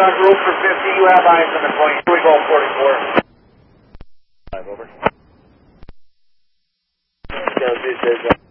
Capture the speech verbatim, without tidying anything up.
on route for fifty, you have eyes on the plane. Here we go, forty-four. Five over. Yeah,